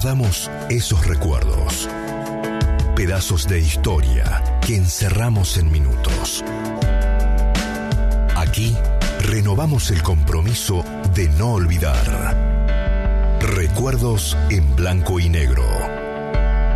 Guardamos esos recuerdos, pedazos de historia que encerramos en minutos. Aquí renovamos el compromiso de no olvidar. Recuerdos en blanco y negro.